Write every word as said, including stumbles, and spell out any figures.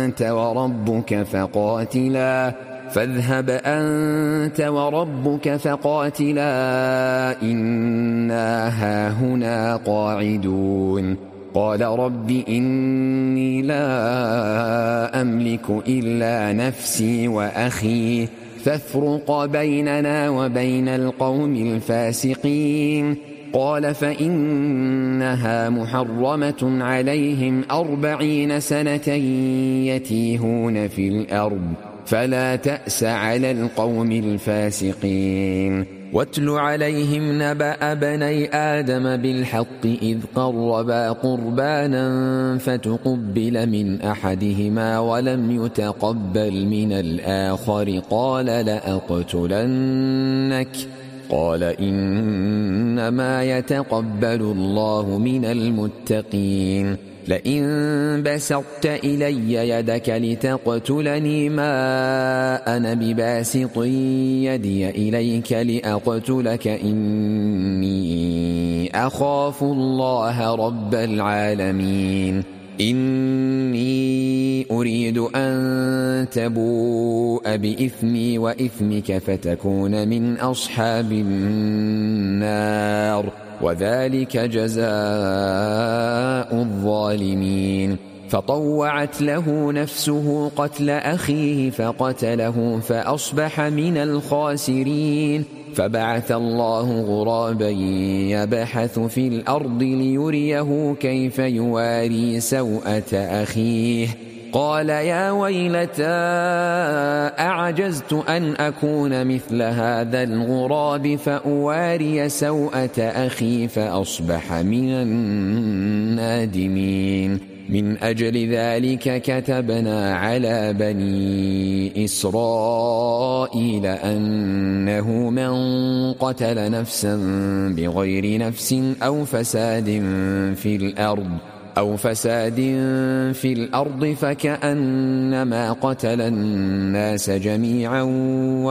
أنت وربك فقاتلا فاذهب أنت وربك فقاتلا إنا هاهنا قاعدون قال رب إني لا أملك إلا نفسي وأخي فافرق بيننا وبين القوم الفاسقين قال فإنها محرمة عليهم أربعين سنة يتيهون في الأرض فلا تأس على القوم الفاسقين واتل عليهم نبأ بني آدم بالحق إذ قربا قربانا فتقبل من أحدهما ولم يتقبل من الآخر قال لأقتلنك قال إنما يتقبل الله من المتقين لئن بسطت إلي يدك لتقتلني ما أنا بباسط يدي إليك لأقتلك إني أخاف الله رب العالمين إني أريد أن تبوء بإثمي وإثمك فتكون من أصحاب النار وذلك جزاء الظالمين فطوعت له نفسه قتل أخيه فقتله فأصبح من الخاسرين فبعث الله غرابا يبحث في الأرض ليريه كيف يواري سوءة أخيه قال يا ويلتى أعجزت أن أكون مثل هذا الغراب فأواري سوءة أخي فأصبح من النادمين من أجل ذلك كتبنا على بني إسرائيل أنه من قتل نفسا بغير نفس أو فساد في الأرض أو فساد في الأرض فكأنما قتل الناس جميعا